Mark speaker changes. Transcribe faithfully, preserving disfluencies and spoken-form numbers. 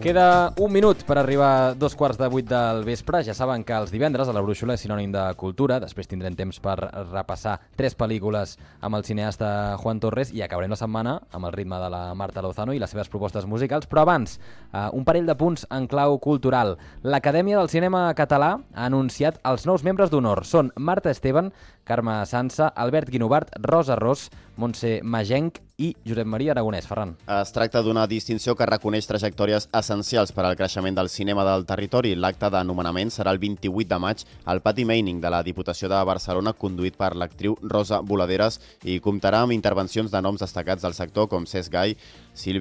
Speaker 1: Queda un minut per arribar a dos quarts de vuit del vespre. Ja saben que els divendres a la Brúixola és sinònim de cultura. Després tindrem temps per repassar tres pel·lícules amb el cineasta Juan Torres i acabarem la setmana amb el ritme de la Marta Lozano i les seves propostes musicals. Però abans, eh, un parell de punts en clau cultural. L'Acadèmia del Cinema Català ha anunciat els nous membres d'honor. Són Marta Esteban, Carme Sansa, Albert Guinovart, Rosa Ros, Montse Magenc i Josep Maria Aragonès. Ferran.
Speaker 2: Es tracta d'una distinció que reconeix trajectòries essencials per al creixement del cinema del territori. L'acte d'anomenament serà el vint-i-vuit de maig al Pati Meining de la Diputació de Barcelona, conduït per l'actriu Rosa Boladeres, i comptarà amb intervencions de noms destacats del sector com Cesc Gai, Sílvia